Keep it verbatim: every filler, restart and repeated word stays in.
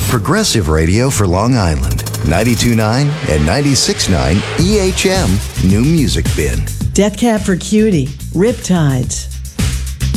Progressive radio for Long Island. ninety-two point nine and ninety-six point nine E H M New Music Bin. Death Cab for Cutie, Riptides.